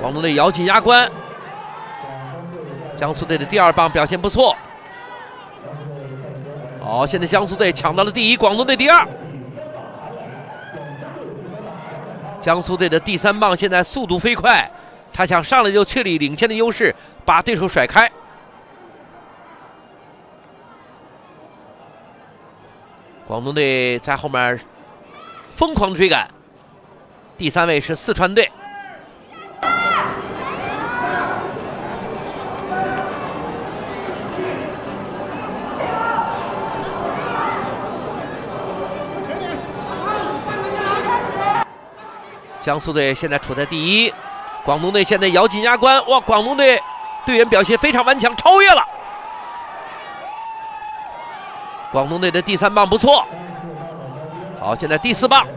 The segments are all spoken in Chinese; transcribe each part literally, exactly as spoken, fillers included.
广东队咬紧牙关，江苏队的第二棒表现不错。好，现在江苏队抢到了第一，广东队第二。江苏队的第三棒现在速度飞快，他想上来就确立领先的优势，把对手甩开。广东队在后面疯狂追赶，第三位是四川队。江苏队现在处在第一，广东队现在咬紧牙关。哇，广东队队员表现非常顽强，超越了。广东队的第三棒不错，好，现在第四棒。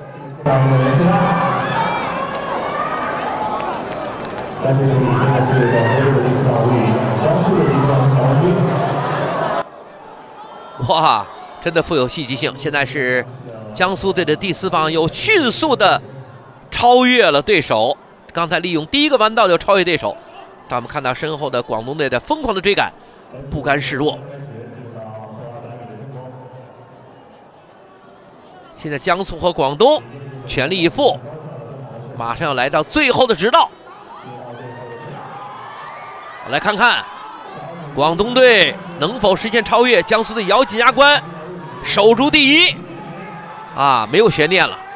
哇，真的富有戏剧性。现在是江苏队的第四棒，有迅速的超越了对手，刚才利用第一个弯道就超越对手。但我们看到身后的广东队的疯狂的追赶，不甘示弱。现在江苏和广东全力以赴，马上要来到最后的直道。来看看广东队能否实现超越，江苏队咬紧牙关，守住第一啊，没有悬念了。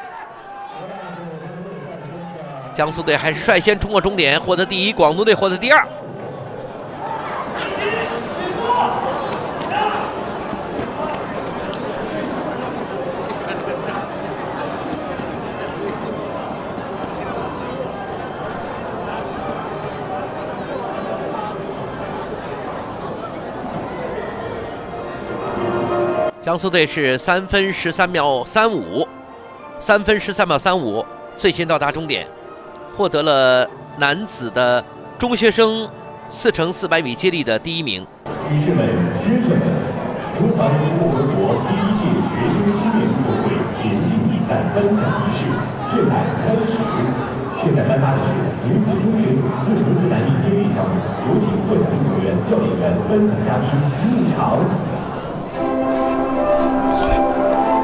江苏队还是率先冲过终点，获得第一，广东队获得第二。江苏队是三分十三秒三五，三分十三秒三五，最先到达终点，获得了男子的中学生四乘四百米接力的第一名。 女士们、先生们，中华人民共和国第一届学生青年运动会田径比赛颁奖仪式现在开始。现在颁发的是女子中学四乘四百米接力项目，有请获奖运动员、教练员、颁奖嘉宾入场。